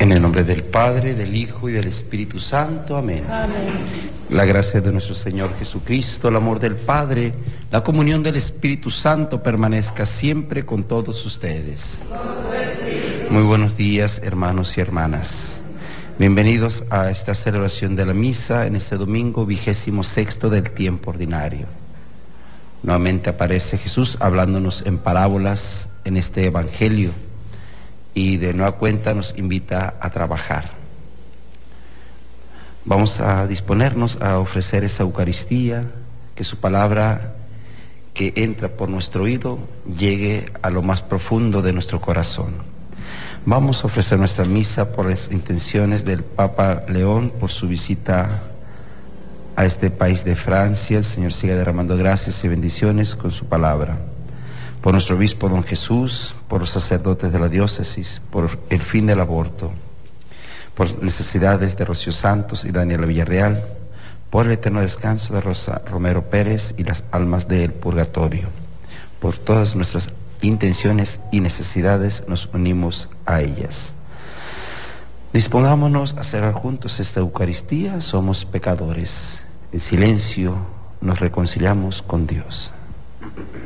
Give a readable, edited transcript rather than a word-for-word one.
En el nombre del Padre, del Hijo y del Espíritu Santo. Amén. Amén. La gracia de nuestro Señor Jesucristo, el amor del Padre, la comunión del Espíritu Santo permanezca siempre con todos ustedes. Muy buenos días, hermanos y hermanas. Bienvenidos a esta celebración de la misa en este domingo 26º del tiempo ordinario. Nuevamente aparece Jesús hablándonos en parábolas en este evangelio y de nueva cuenta nos invita a trabajar. Vamos a disponernos a ofrecer esa Eucaristía, que su palabra que entra por nuestro oído llegue a lo más profundo de nuestro corazón. Vamos a ofrecer nuestra misa por las intenciones del Papa León, por su visita a este país de Francia. El Señor siga derramando gracias y bendiciones con su palabra. Por nuestro obispo don Jesús, por los sacerdotes de la diócesis, por el fin del aborto, por necesidades de Rocío Santos y Daniela Villarreal, por el eterno descanso de Rosa Romero Pérez y las almas del purgatorio. Por todas nuestras intenciones y necesidades nos unimos a ellas. Dispongámonos a celebrar juntos esta Eucaristía. Somos pecadores. En silencio nos reconciliamos con Dios.